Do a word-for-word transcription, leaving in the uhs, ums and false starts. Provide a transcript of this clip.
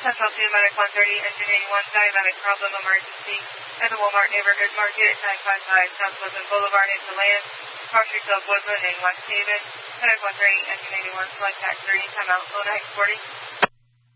Central two, Medic one thirty, Engine eighty-one, diabetic problem emergency at the Walmart Neighborhood Market, nine five five South Woodland Boulevard, into land, Grocery Club Woodland in West Haven. Medic one thirty, Engine eighty-one, select tax three, time out, low nine forty.